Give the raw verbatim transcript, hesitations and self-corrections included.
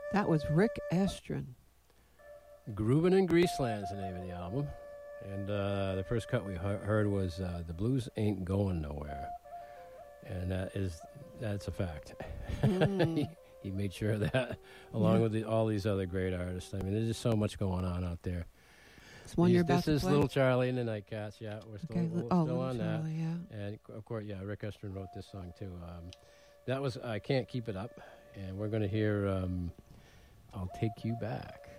That was Rick Estrin. Groovin' in Greaseland's the name of the album. And uh, the first cut we he- heard was uh, The Blues Ain't Going Nowhere. And that is, that's a fact. Mm. he, he made sure of that, along Yeah. with the, all these other great artists. I mean, there's just so much going on out there. It's one These- you're about this to is play? Little Charlie and the Nightcats. Yeah, we're still, Okay, we're li- oh, still Little on Charlie, that. yeah. And of course, yeah, Rick Estrin wrote this song too. Um, that was I Can't Keep It Up. And we're going to hear um, I'll Take You Back.